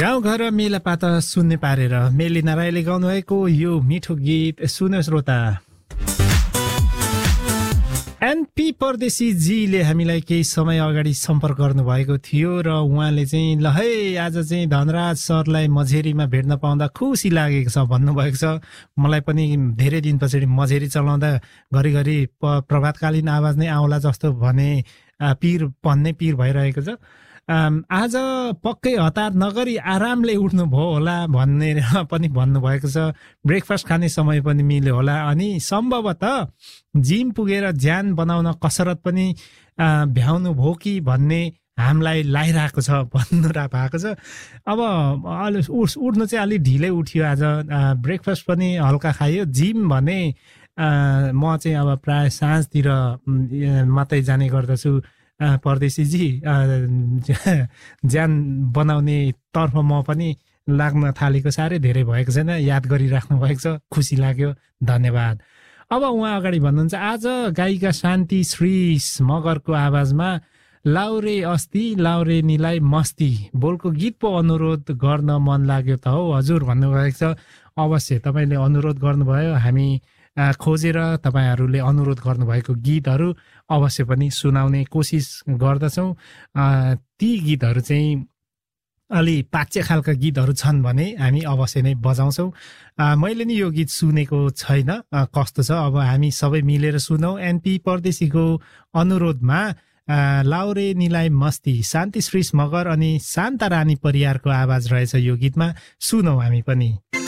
गाउँघर मेलापात सुन्ने पारेर मेली नारायणले गाउनुभएको यो मिठो गीत सुन्यो श्रोता। एनपी परदेशीजीले हामीलाई केही समय अगाडि सम्पर्क गर्नुभएको थियो र उहाँले चाहिँ ल है आज चाहिँ धनराज सरलाई मझेरीमा भेट्न पाउँदा खुसी लागेको छ भन्नुभएको छ। मलाई पनि धेरै दिन पछाडि मझेरी चलाउँदा घरिघरि प्रभातकालीन आवाज नै आउला जस्तो भने पिर भइरहेको छ। आज पक्कै हतार नगरी आरामले उठ्नु भयो होला भन्ने पनि भन्नुभएको छ। ब्रेकफास्ट खाने समय पनि मिल्यो होला अनि सम्भवतः जिम पुगेर ज्यान बनाउन कसरत पनि भ्याउनु भयो कि भन्ने हामीलाई लागिरहेको छ भन्नु भएको छ। अब उठ्नु चाहिँ अलिक ढिलै उठ्यो आज, ब्रेकफास्ट पनि हल्का खायो। जिम भने म चाहिँ अब प्राय साँझतिर मात्रै जाने गर्दछु परदेशीजी। ज्यान बनाउने तर्फ म पनि लाग्न थालेको साह्रै धेरै भएको छैन, याद गरिराख्नु भएको छ, खुसी लाग्यो, धन्यवाद। अब उहाँ अगाडि भन्नुहुन्छ आज गायिका शान्ति श्री मगरको आवाजमा लाउरे अस्ति लाउरे निलाई मस्ती बोलको गीत पो अनुरोध गर्न मन लाग्यो त हौ हजुर भन्नुभएको छ। अवश्य तपाईँले अनुरोध गर्नुभयो, हामी खोजेर तपाईँहरूले अनुरोध गर्नुभएको गीतहरू अवश्य पनि सुनाउने कोसिस गर्दछौँ। ती गीतहरू चाहिँ अलि पाच्य खालका गीतहरू छन् भने हामी अवश्य नै बजाउँछौँ। मैले नि यो गीत सुनेको छैन कस्तो छ, अब हामी सबै मिलेर सुनौँ। एनपी परदेशीको अनुरोधमा लाउरे निलाई मस्ती शान्ति श्री मगर अनि शान्ता रानी परियारको आवाज रहेछ यो गीतमा, सुनौँ हामी पनि।